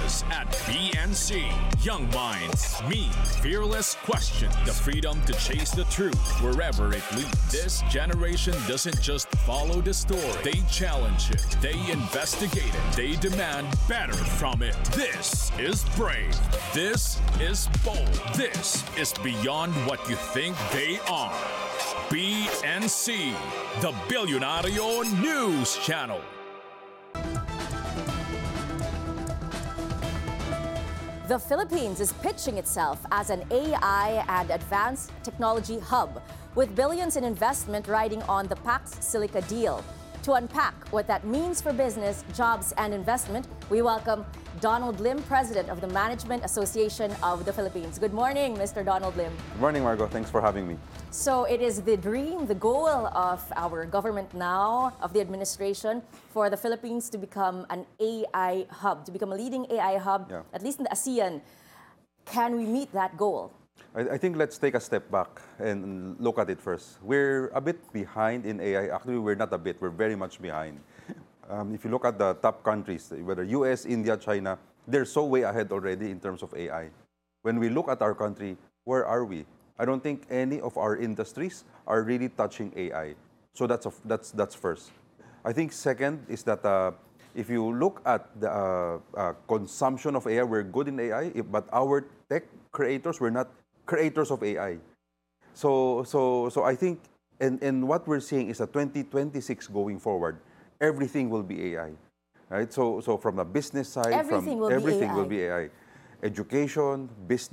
us at BNC. Young minds meet fearless question. The freedom to chase the truth wherever it leads. This generation doesn't just follow the story. They challenge it. They investigate it. They demand better from it. This is brave. This is bold. This is beyond what you think they are. BNC, the Billionario News Channel. The Philippines is pitching itself as an AI and advanced technology hub, with billions in investment riding on the Pax Silica deal. To unpack what that means for business, jobs, and investment, we welcome Donald Lim, President of the Management Association of the Philippines. Good morning, Mr. Donald Lim. Good morning, Margo. Thanks for having me. So it is the dream, the goal of our government now, of the administration, for the Philippines to become an AI hub, to become a leading AI hub, at least in the ASEAN. Can we meet that goal? I think let's take a step back and look at it first. We're a bit behind in AI. Actually, we're not a bit. We're very much behind. If you look at the top countries, whether US, India, China, they're so way ahead already in terms of AI. When we look at our country, where are we? I don't think any of our industries are really touching AI. So that's first. I think second is that if you look at the consumption of AI, we're good in AI, but our tech creators, we're not creators of AI. So I think, and what we're seeing is that 2026 going forward, everything will be AI, right? So from the business side, everything will be AI. Education, business.